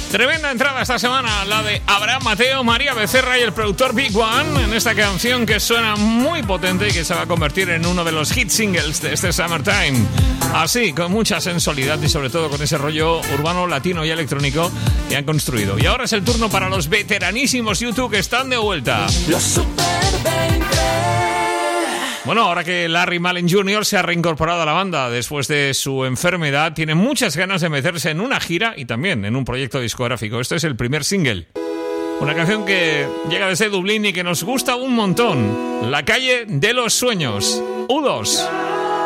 Tremenda entrada esta semana, la de Abraham Mateo, María Becerra y el productor Big One en esta canción que suena muy potente y que se va a convertir en uno de los hit singles de este Summertime. Así, con mucha sensualidad y sobre todo con ese rollo urbano, latino y electrónico que han construido. Y ahora es el turno para los veteranísimos YouTube que están de vuelta. Los Super 20. Bueno, ahora que Larry Mullen Jr. se ha reincorporado a la banda después de su enfermedad, tiene muchas ganas de meterse en una gira y también en un proyecto discográfico. Este es el primer single. Una canción que llega desde Dublín y que nos gusta un montón. La calle de los sueños. U2.